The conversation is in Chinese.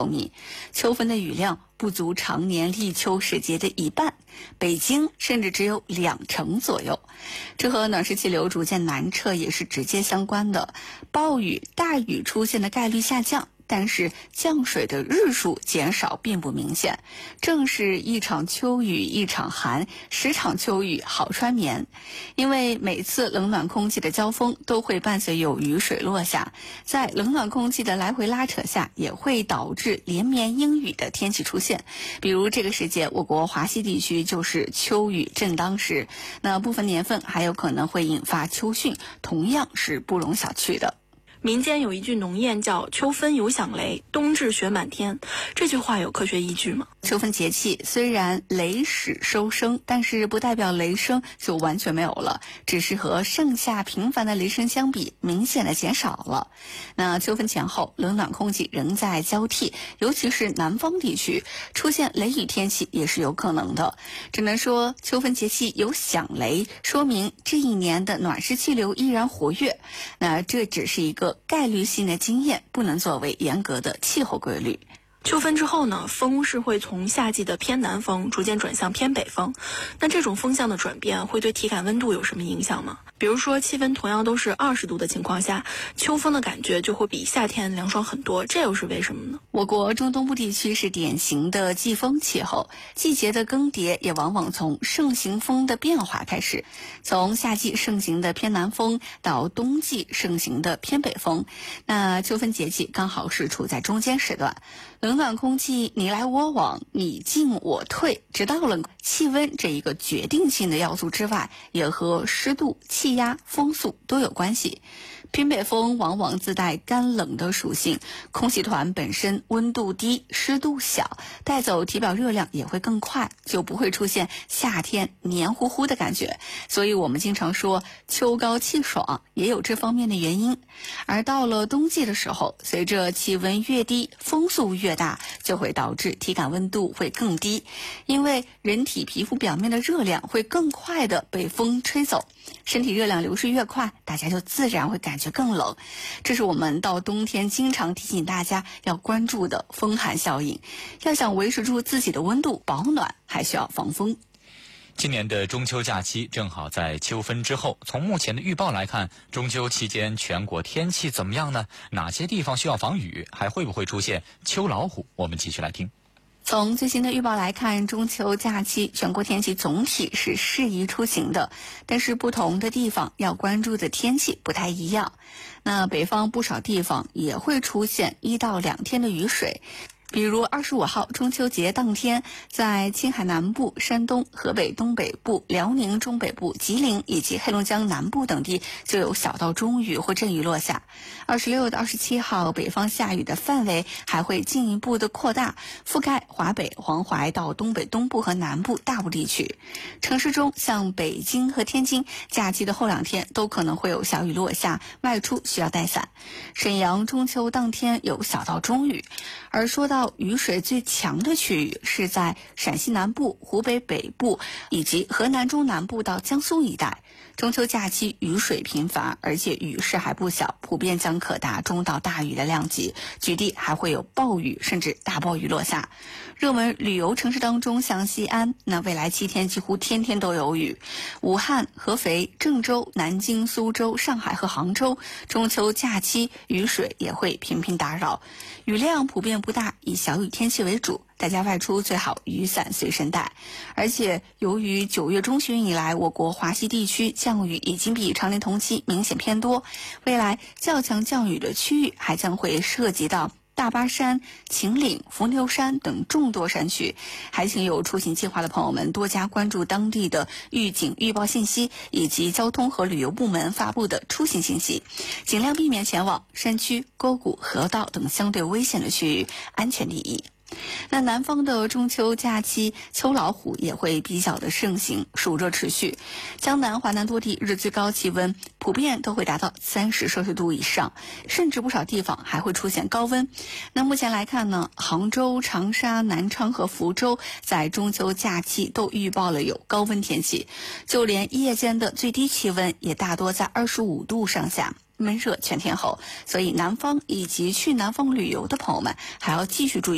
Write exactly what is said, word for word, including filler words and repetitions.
米，秋分的雨量不足常年立秋时节的一半，北京甚至只有两成左右。这和暖湿气流逐渐南撤也是直接相关的，暴雨、大雨出现的概率下降，但是降水的日数减少并不明显，正是一场秋雨一场寒，十场秋雨好穿棉。因为每次冷暖空气的交锋都会伴随有雨水落下，在冷暖空气的来回拉扯下，也会导致连绵阴雨的天气出现。比如这个时节，我国华西地区就是秋雨正当时，那部分年份还有可能会引发秋汛，同样是不容小觑的。 民间有一句农谚叫秋分有响雷，冬至雪满天，这句话有科学依据吗？ 秋分节气虽然雷始收声，但是不代表雷声就完全没有了，只是和盛夏频繁的雷声相比，明显的减少了。那秋分前后，冷暖空气仍在交替，尤其是南方地区出现雷雨天气也是有可能的。只能说秋分节气有响雷，说明这一年的暖湿气流依然活跃。那这只是一个概率性的经验，不能作为严格的气候规律。 秋分之后呢，风是会从夏季的偏南风逐渐转向偏北风，那这种风向的转变会对体感温度有什么影响吗？比如说气温同样都是二十度的情况下，秋风的感觉就会比夏天凉爽很多，这又是为什么呢？ 我国中东部地区是典型的季风气候，季节的更迭也往往从盛行风的变化开始，从夏季盛行的偏南风到冬季盛行的偏北风。那秋分节气刚好是处在中间时段，冷暖空气你来我往，你进我退，直到了气温这一个决定性的要素之外，也和湿度、气压、风速都有关系。偏北风往往自带干冷的属性，空气团本身温度低、湿度小，带走体表热量也会更快，就不会出现夏天黏糊糊的感觉。所以我们经常说秋高气爽，也有这方面的原因。而到了冬季的时候，随着气温越低，风速越大，就会导致体感温度会更低，因为人体皮肤表面的热量会更快的被风吹走，身体热量流失越快，大家就自然会感觉更冷。这是我们到冬天经常提醒大家要关注的风寒效应。要想维持住自己的温度保暖，还需要防风。 今年的中秋假期正好在秋分之后，从目前的预报来看，中秋期间全国天气怎么样呢？哪些地方需要防雨？还会不会出现秋老虎？我们继续来听。 从最新的预报来看，中秋假期全国天气总体是适宜出行的，但是不同的地方要关注的天气不太一样。那北方不少地方也会出现一到两天的雨水。比如二十五号中秋节当天，在青海南部、山东、河北东北部、辽宁中北部、吉林以及黑龙江南部等地就有小到中雨或阵雨落下。二十六到二十七号，北方下雨的范围还会进一步的扩大，覆盖华北、黄淮到东北东部和南部大部地区。城市中，像北京和天津，假期的后两天都可能会有小雨落下，外出需要带伞。沈阳中秋当天有小到中雨。而说到雨水最强的区域是在陕西南部、湖北北部以及河南中南部到江苏一带。中秋假期雨水频繁，而且雨势还不小，普遍将可达中到大雨的量级，局地还会有暴雨甚至大暴雨落下。热门旅游城市当中，像西安，那未来七天几乎天天都有雨。武汉、合肥、郑州、南京、苏州、上海和杭州，中秋假期雨水也会频频打扰，雨量普遍不大，以小雨天气为主，大家外出最好雨伞随身带。而且由于九月中旬以来，我国华西地区降雨已经比常年同期明显偏多，未来较强降雨的区域还将会涉及到大巴山、秦岭、伏牛山等众多山区，还请有出行计划的朋友们多加关注当地的预警预报信息以及交通和旅游部门发布的出行信息，尽量避免前往山区、沟谷、河道等相对危险的区域，安全第一。那南方的中秋假期，秋老虎也会比较的盛行，暑热持续。江南、华南多地日最高气温普遍都会达到三十摄氏度以上，甚至不少地方还会出现高温。那目前来看呢，杭州、长沙、南昌和福州在中秋假期都预报了有高温天气，就连夜间的最低气温也大多在二十五度上下。闷热全天候，所以南方以及去南方旅游的朋友们还要继续注意